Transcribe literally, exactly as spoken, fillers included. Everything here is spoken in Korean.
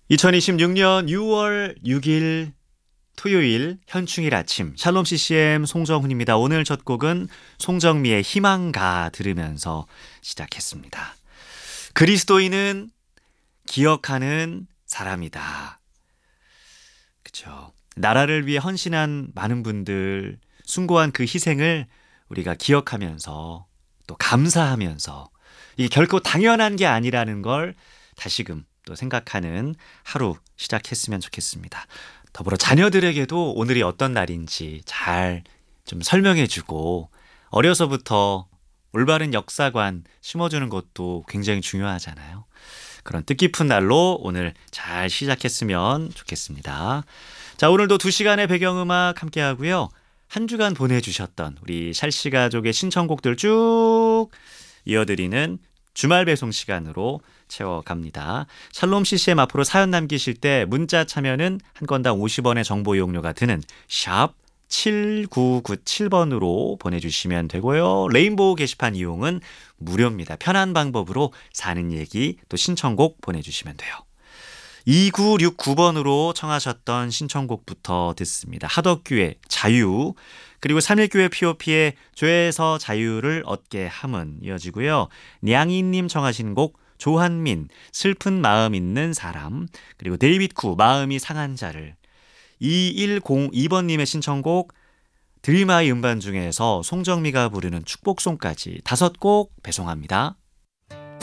이천이십육 년 유월 육 일 토요일 현충일 아침 샬롬 씨씨엠 송정훈입니다. 오늘 첫 곡은 송정미의 희망가 들으면서 시작했습니다. 그리스도인은 기억하는 사람이다. 그렇죠. 나라를 위해 헌신한 많은 분들, 숭고한 그 희생을 우리가 기억하면서 또 감사하면서 이게 결코 당연한 게 아니라는 걸 다시금 또 생각하는 하루 시작했으면 좋겠습니다. 더불어 자녀들에게도 오늘이 어떤 날인지 잘 좀 설명해주고 어려서부터 올바른 역사관 심어주는 것도 굉장히 중요하잖아요. 그런 뜻깊은 날로 오늘 잘 시작했으면 좋겠습니다. 자, 오늘도 두 시간의 배경음악 함께 하고요. 한 주간 보내주셨던 우리 샬씨 가족의 신청곡들 쭉 이어드리는 주말 배송 시간으로 채워갑니다. 샬롬 씨씨엠 앞으로 사연 남기실 때 문자 참여는 한 건당 오십 원의 정보 이용료가 드는 샵 칠구구칠 번으로 보내주시면 되고요. 레인보우 게시판 이용은 무료입니다. 편한 방법으로 사는 얘기 또 신청곡 보내주시면 돼요. 이구육구 번으로 청하셨던 신청곡부터 듣습니다. 하덕규의 자유, 그리고 삼일교회 피오피의 죄에서 자유를 얻게 함은 이어지고요. 냥이님 청하신 곡 조한민 슬픈 마음 있는 사람, 그리고 데이빗 쿠 마음이 상한 자를, 이일공이 번님의 신청곡 드림아이 음반 중에서 송정미가 부르는 축복송까지 다섯 곡 배송합니다.